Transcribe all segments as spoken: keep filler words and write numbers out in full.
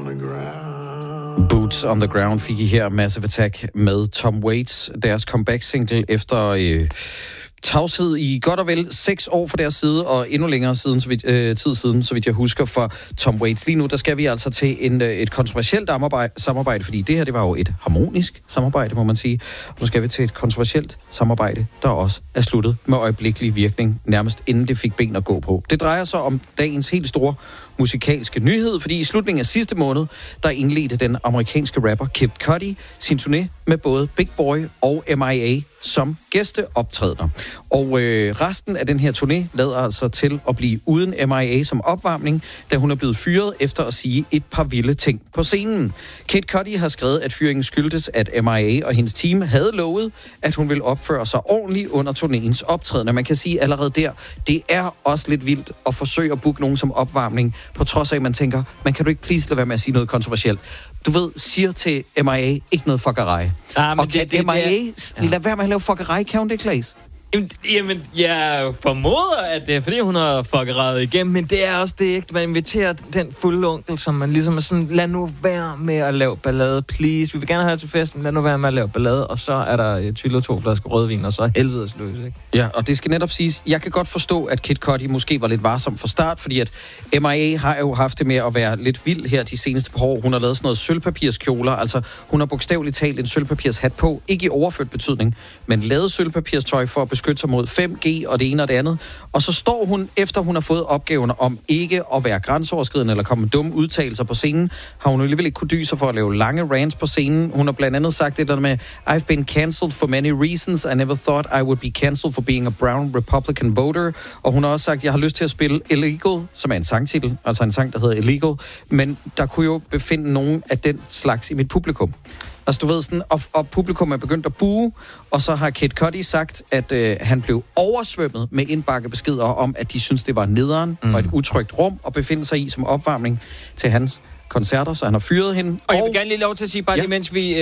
on the ground. Boots on the Ground fik I her Massive Attack med Tom Waits, deres comeback-single efter øh, tavshed i godt og vel seks år fra deres side, og endnu længere siden, så vidt, øh, tid siden, så vidt jeg husker, for Tom Waits. Lige nu, der skal vi altså til en, øh, et kontroversielt samarbejde, fordi det her, det var jo et harmonisk samarbejde, må man sige. Og nu skal vi til et kontroversielt samarbejde, der også er sluttet med øjeblikkelig virkning, nærmest inden det fik ben at gå på. Det drejer sig om dagens helt store musikalske nyhed, fordi i slutningen af sidste måned, der indledte den amerikanske rapper Kid Cudi sin turné med både Big Boy og M I A som gæsteoptrædener. Og øh, resten af den her turné lader altså til at blive uden M I A som opvarmning, da hun er blevet fyret efter at sige et par vilde ting på scenen. Kid Cudi har skrevet, at fyringen skyldtes, at M I A og hendes team havde lovet, at hun ville opføre sig ordentligt under turnéens optræden. Og man kan sige allerede der, det er også lidt vildt at forsøge at booke nogen som opvarmning, på trods af, at man tænker, man kan du ikke please lade være med at sige noget kontroversielt. Du ved, siger til M I A ikke noget fuckerej. Ah, og kan det, det, M I A det, ja. lade være med at lave fuckerej, kan hun det, Claes? Jamen, jamen, jeg formoder, at det er, fordi hun har fuckeret igennem, men det er også det, ikke? Man inviterer den fulde onkel, som man ligesom er sådan, lad nu være med at lave ballade, please. Vi vil gerne have det til festen, lad nu være med at lave ballade, og så er der tylle to flasker rødvin, og så er helvedes løs, ikke? Ja, og det skal netop siges, jeg kan godt forstå, at Kid Cudi måske var lidt varsom fra start, fordi at M I A har jo haft det med at være lidt vild her de seneste par år. Hun har lavet sådan noget sølvpapirskjoler, altså hun har bogstaveligt talt en sølvpapirshat på, ikke i overført betydning, men lavet sølvpapirstøj for at beskytte sig mod fem G og det ene og det andet. Og så står hun, efter hun har fået opgaven om ikke at være grænseoverskridende eller komme med dumme udtalelser på scenen, har hun alligevel ikke kunne dy sig for at lave lange rants på scenen. Hun har blandt andet sagt det der med, I've been cancelled for many reasons. I never thought I would be cancelled for being a brown Republican voter. Og hun har også sagt, jeg har lyst til at spille Illegal, som er en sangtitel, altså en sang, der hedder Illegal, men der kunne jo befinde nogen af den slags i mit publikum. Altså, du ved sådan, og, og publikum er begyndt at buge, og så har Kid Cudi sagt, at øh, han blev oversvømmet med indbakkebeskeder om, at de synes, det var nederen mm. og et utrygt rum at befinde sig i som opvarmning til hans koncerter, så han har fyret hende. Og, og jeg vil gerne lige lov til at sige, bare ja. lige mens vi...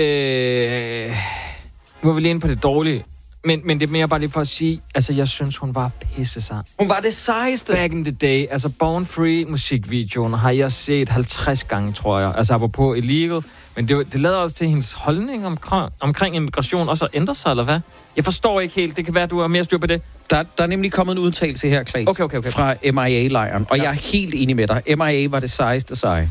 Øh, nu er vi lige inde på det dårlige, men, men det er mere bare lige for at sige, altså, jeg synes, hun var pisse sej. Hun var det sejeste. Back in the day, altså Born Free musikvideoen har jeg set halvtreds gange, tror jeg. Altså, apropos Illegal. Men det, det lader også til hendes holdning omkring, omkring immigration også at ændre sig, eller hvad? Jeg forstår ikke helt. Det kan være, at du har mere styr på det. Der, der er nemlig kommet en udtalelse her, Claes, okay, okay, okay. fra M I A-lejren. Og ja. jeg er helt enig med dig. M I A var det sejeste seje.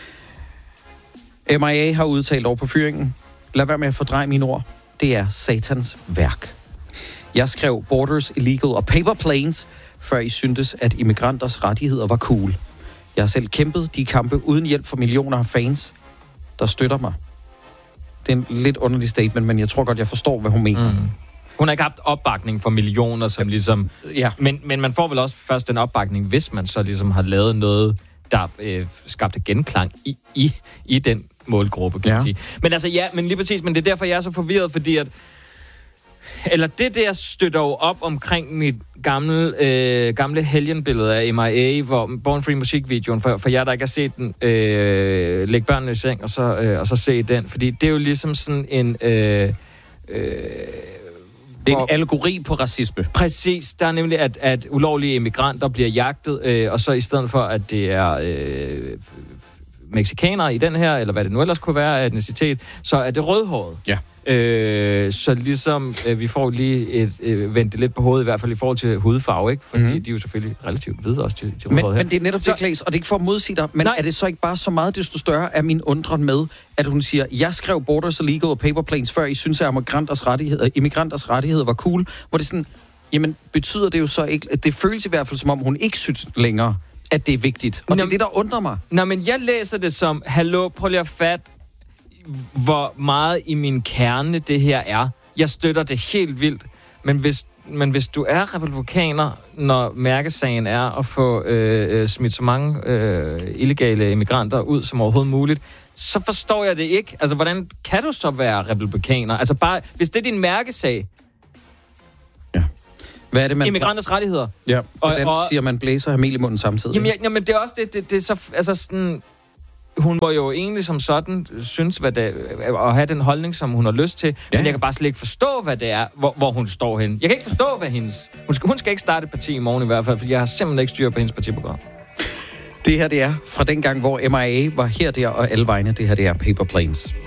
M I A har udtalt over på fyringen. Lad være med at fordreje mine ord. Det er satans værk. Jeg skrev Borders, Illegal og Paper Planes, før I syntes, at immigranters rettigheder var cool. Jeg har selv kæmpet de kampe uden hjælp fra millioner af fans, der støtter mig. Det er en lidt underlig statement, men jeg tror godt, jeg forstår, hvad hun mener. Mm. Hun har ikke haft opbakning for millioner, som ligesom... Ja. Men, men man får vel også først den opbakning, hvis man så ligesom har lavet noget, der øh, skabte genklang i, i, i den målgruppe, kan ja. man sige. Men altså, ja, men lige præcis, men det er derfor, jeg er så forvirret, fordi at... Eller det der støtter jo op omkring mit gamle, øh, gamle helgenbillede af M I A, hvor Born Free musikvideoen, for, for jer, der ikke har set den, øh, læg børnene i seng, og så, øh, og så se den. Fordi det er jo ligesom sådan en... Øh, øh, det er en allegori på racisme. Præcis. Der er nemlig, at, at ulovlige immigranter bliver jagtet, øh, og så i stedet for, at det er... Øh, mexikanere i den her, eller hvad det nu ellers kunne være af etnicitet, så er det rødhåret. Ja. Øh, så ligesom øh, vi får lige et øh, vendt det lidt på hovedet, i hvert fald i forhold til hudfarve, ikke? Fordi mm-hmm. de er jo selvfølgelig relativt hvide også til, til men, rødhåret her. Men det er netop det, Claes, og det er ikke for at modsige dig, men nej. Er det så ikke bare så meget, desto større er min undren med, at hun siger, jeg skrev Borders, Illegal og Paper Planes, før I synes, at immigranters rettigheder, immigranters rettigheder var cool, hvor det sådan, jamen, betyder det jo så ikke, at det føles i hvert fald, som om hun ikke synes længere, at det er vigtigt. Og Nå, det er det, der undrer mig. Nå, men jeg læser det som, hallo, prøv lige at fatte, hvor meget i min kerne det her er. Jeg støtter det helt vildt, men hvis, men hvis du er republikaner, når mærkesagen er at få øh, smidt så mange øh, illegale immigranter ud som overhovedet muligt, så forstår jeg det ikke. Altså, hvordan kan du så være republikaner? Altså, bare, hvis det er din mærkesag, ja. Hvad er det, man... immigranters rettigheder. Ja, hvordan og, og, siger man blæser og hamel i munden samtidig? Jamen, ja, jamen, det er også det, det, det er så... Altså, sådan... Hun må jo egentlig som sådan synes, hvad det er, at have den holdning, som hun har lyst til. Ja. Men jeg kan bare slet ikke forstå, hvad det er, hvor, hvor hun står henne. Jeg kan ikke forstå, hvad hendes... Hun skal, hun skal ikke starte et parti i morgen i hvert fald, for jeg har simpelthen ikke styr på hendes partiprogram. Det her, det er fra den gang, hvor M I A var her, der og alle vegne. Det her, det er Paper Planes.